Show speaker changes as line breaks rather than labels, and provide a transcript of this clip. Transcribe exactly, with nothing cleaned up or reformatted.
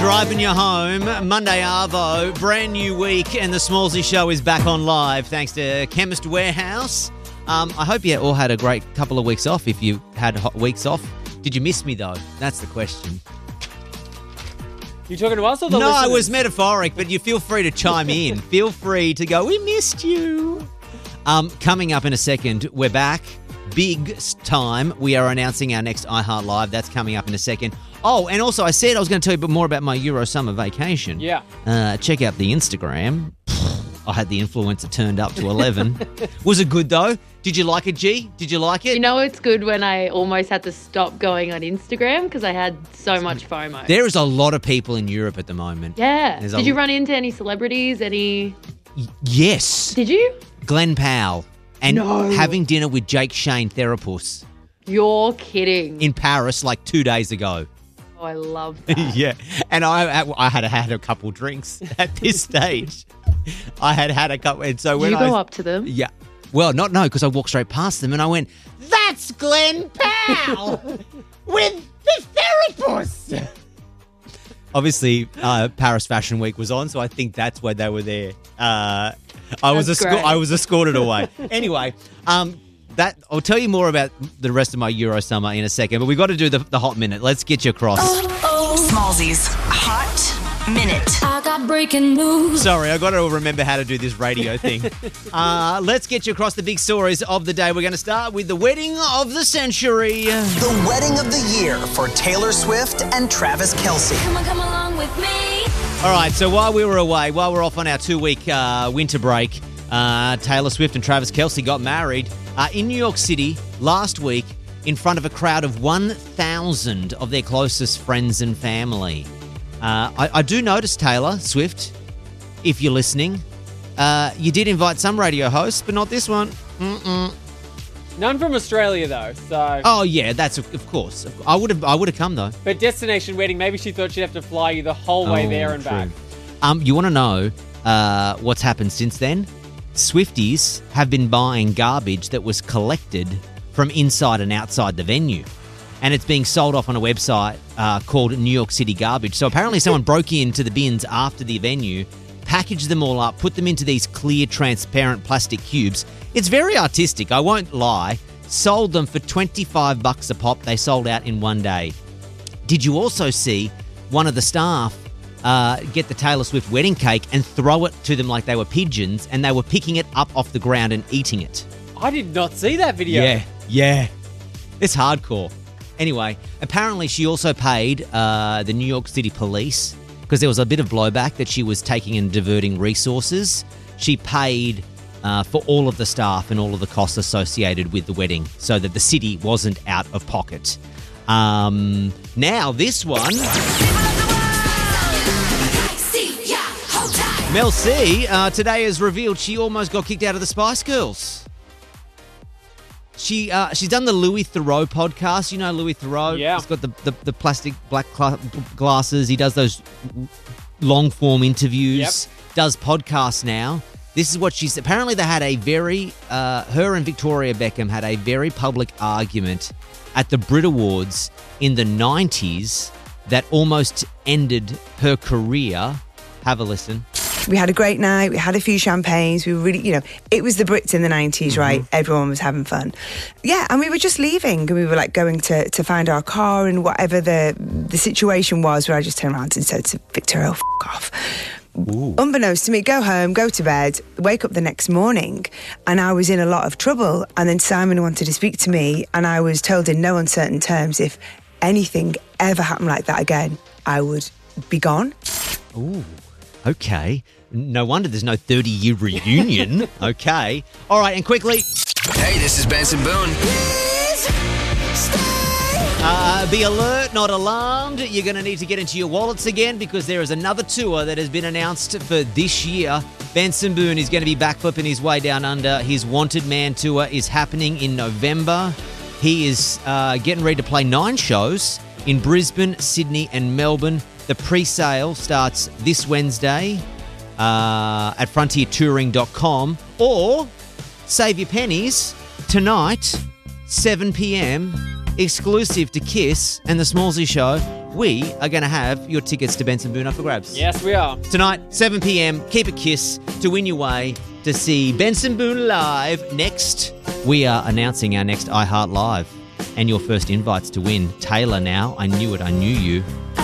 Driving you home, Monday Arvo, brand new week, and the Smallsy Show is back on live thanks to Chemist Warehouse. Um, I hope you all had a great couple of weeks off if you had hot weeks off. Did you miss me, though? That's the question.
You talking to us or the
No,
listeners?
it was metaphoric, but you feel free to chime in. Feel free to go, we missed you. Um, coming up in a second, we're back. Big time. We are announcing our next iHeart Live. That's coming up in a second. Oh, and also I said I was going to tell you a bit more about my Euro summer vacation.
Yeah.
Uh, check out the Instagram. I had the influencer turned up to eleven. Was it good, though? Did you like it, G? Did you like it?
You know it's good when I almost had to stop going on Instagram because I had so much FOMO.
There is a lot of people in Europe at the moment.
Yeah.
There's
Did
a-
you run into any celebrities? Any?
Y- yes.
Did you?
Glenn Powell. And
No.
having dinner with Jake Shane Therapus
You're kidding.
in Paris like two days ago.
Oh, I love that.
Yeah. And I I had had a couple drinks at this stage. I had had a couple. And so
Did
when
you
I
go up to them?
Yeah. Well, not no, because I walked straight past them and I went, that's Glenn Powell with the Therapus. Obviously, uh, Paris Fashion Week was on, so I think that's why they were there. Uh, I was
That's
esco-
great.
I was escorted away. Anyway, um, that I'll tell you more about the rest of my Euro summer in a second, but we've got to do the, the hot minute. Let's get you across.
Smallsy's Hot Minute.
I got breaking news.
Sorry, I got to remember how to do this radio thing. Uh, let's get you across the big stories of the day. We're going to start with the wedding of the century.
The wedding of the year for Taylor Swift and Travis Kelce.
Come on, come along with me.
All right, so while we were away, while we're off on our two-week uh, winter break, uh, Taylor Swift and Travis Kelce got married uh, in New York City last week in front of a crowd of one thousand of their closest friends and family. Uh, I, I do notice, Taylor Swift, if you're listening, uh, you did invite some radio hosts, but not this one. Mm-mm.
None from Australia, though, so...
Oh, yeah, that's of of course. I would have I would have come, though.
But destination wedding, maybe she thought she'd have to fly you the whole way
Oh,
there and
true.
back.
Um, you want to know uh, what's happened since then? Swifties have been buying garbage that was collected from inside and outside the venue. And it's being sold off on a website uh, called New York City Garbage. So apparently someone broke into the bins after the venue, packaged them all up, put them into these clear, transparent plastic cubes. It's very artistic, I won't lie. Sold them for twenty-five bucks a pop. They sold out in one day. Did you also see one of the staff uh, get the Taylor Swift wedding cake and throw it to them like they were pigeons, and they were picking it up off the ground and eating it?
I did not see that video.
Yeah, yeah. It's hardcore. Anyway, apparently she also paid uh, the New York City police because there was a bit of blowback that she was taking and diverting resources. She paid uh, for all of the staff and all of the costs associated with the wedding so that the city wasn't out of pocket. Um, now, this one... Mel C uh, today has revealed she almost got kicked out of the Spice Girls. She uh, she's done the Louis Theroux podcast. You know Louis Theroux?
Yeah.
He's got the, the, the plastic black cla- glasses. He does those long form interviews.
Yep.
Does podcasts now. This is what she's... Apparently they had a very... Uh, her and Victoria Beckham had a very public argument at the Brit Awards in the nineties that almost ended her career. Have a listen.
We had a great night. We had a few champagnes. We were really, you know, it was the Brits in the nineties,
Mm-hmm.
right? Everyone was having fun. Yeah, and we were just leaving and we were like going to, to find our car and whatever the the situation was, where I just turned around and said to Victoria, oh, f*** off.
Ooh.
Unbeknownst to me, go home, go to bed, wake up the next morning, and I was in a lot of trouble. And then Simon wanted to speak to me, and I was told in no uncertain terms if anything ever happened like that again, I would be gone.
Ooh. Okay. No wonder there's no thirty-year reunion. Okay. All right, and quickly,
Hey, this is Benson Boone.
uh, be alert, not alarmed. You're going to need to get into your wallets again because there is another tour that has been announced for this year. Benson Boone is going to be backflipping his way down under. His Wanted Man tour is happening in November. He is uh, getting ready to play nine shows in Brisbane, Sydney and Melbourne. The pre-sale starts this Wednesday uh, at frontier touring dot com, or save your pennies tonight, seven p.m, exclusive to Kiss and the Smallsy Show. we are going to have your tickets to Benson Boone up for grabs.
Yes, we are.
Tonight, seven p.m, keep a kiss to win your way to see Benson Boone live. Next, we are announcing our next iHeart Live and your first invites to win. Taylor now, I knew it, I knew you.